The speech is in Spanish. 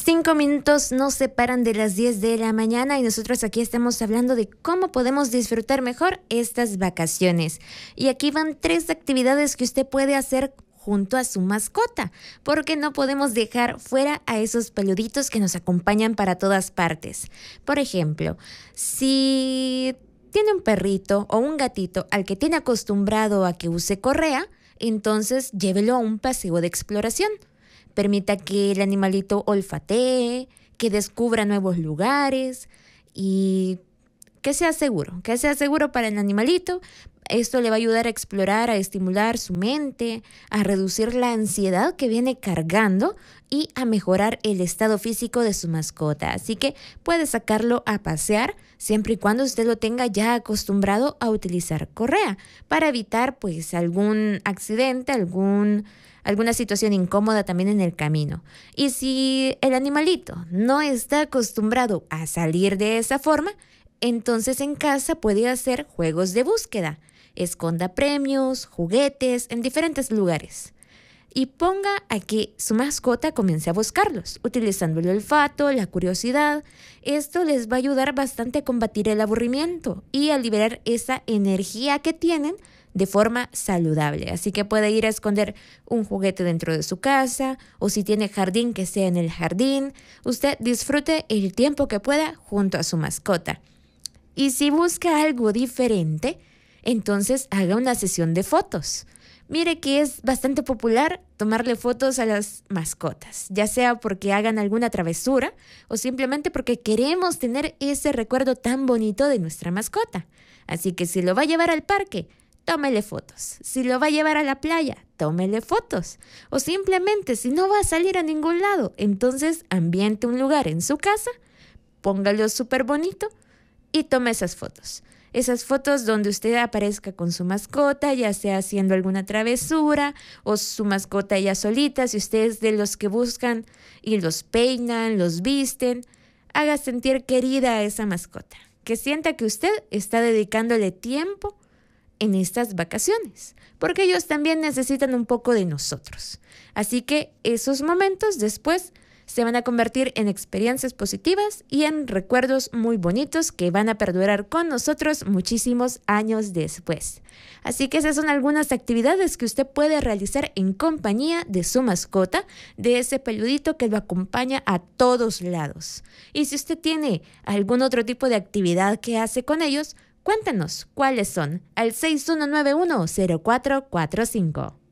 5 minutos nos separan de las 10 de la mañana y nosotros aquí estamos hablando de cómo podemos disfrutar mejor estas vacaciones. Y aquí van 3 actividades que usted puede hacer junto a su mascota, porque no podemos dejar fuera a esos peluditos que nos acompañan para todas partes. Por ejemplo, si tiene un perrito o un gatito al que tiene acostumbrado a que use correa, entonces llévelo a un paseo de exploración. Permita que el animalito olfatee, que descubra nuevos lugares y que sea seguro para el animalito. Esto le va a ayudar a explorar, a estimular su mente, a reducir la ansiedad que viene cargando y a mejorar el estado físico de su mascota. Así que puede sacarlo a pasear siempre y cuando usted lo tenga ya acostumbrado a utilizar correa para evitar pues algún accidente, alguna situación incómoda también en el camino. Y si el animalito no está acostumbrado a salir de esa forma, entonces en casa puede hacer juegos de búsqueda. Esconda premios, juguetes en diferentes lugares. Y ponga a que su mascota comience a buscarlos, utilizando el olfato, la curiosidad. Esto les va a ayudar bastante a combatir el aburrimiento y a liberar esa energía que tienen de forma saludable. Así que puede ir a esconder un juguete dentro de su casa o si tiene jardín, que sea en el jardín. Usted disfrute el tiempo que pueda junto a su mascota. Y si busca algo diferente, entonces haga una sesión de fotos. Mire que es bastante popular tomarle fotos a las mascotas, ya sea porque hagan alguna travesura o simplemente porque queremos tener ese recuerdo tan bonito de nuestra mascota. Así que si lo va a llevar al parque, tómele fotos. Si lo va a llevar a la playa, tómele fotos. O simplemente si no va a salir a ningún lado, entonces ambiente un lugar en su casa, póngalo súper bonito y tome esas fotos. Esas fotos donde usted aparezca con su mascota, ya sea haciendo alguna travesura o su mascota ella solita, si usted es de los que buscan y los peinan, los visten, haga sentir querida a esa mascota. Que sienta que usted está dedicándole tiempo en estas vacaciones, porque ellos también necesitan un poco de nosotros. Así que esos momentos después se van a convertir en experiencias positivas y en recuerdos muy bonitos que van a perdurar con nosotros muchísimos años después. Así que esas son algunas actividades que usted puede realizar en compañía de su mascota, de ese peludito que lo acompaña a todos lados. Y si usted tiene algún otro tipo de actividad que hace con ellos, cuéntanos cuáles son al 6191-0445.